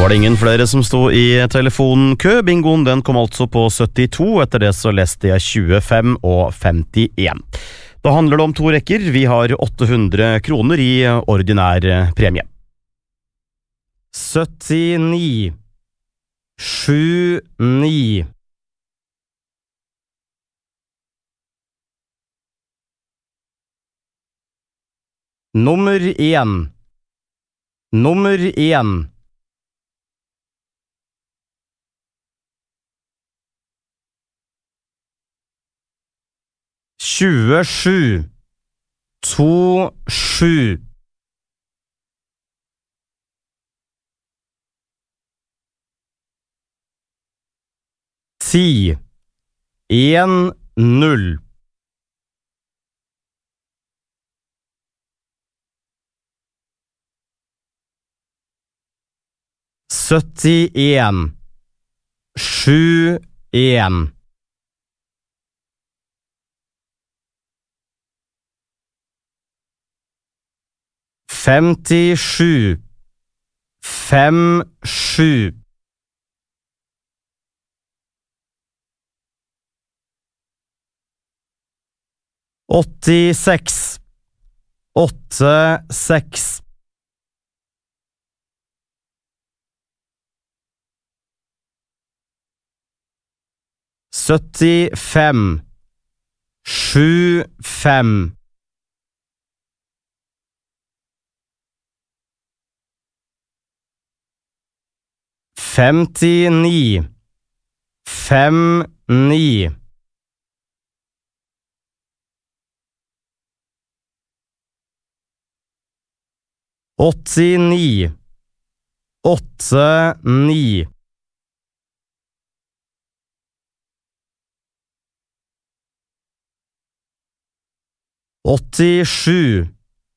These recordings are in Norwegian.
var det ingen flere som sto i telefonkø. Bingoen den kom altså på 72, etter det så leste jeg 25 og 51. Da handler det om 2 rekker. Vi har 800 kroner i ordinær premie. 79 79 Nummer 1 Nummer 1 27 27 10 1-0 71 7-1 57 5-7 86 8-6 75 7-5 59 5-9 89 8-9 87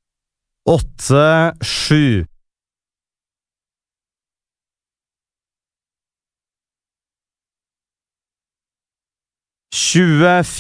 8-7 24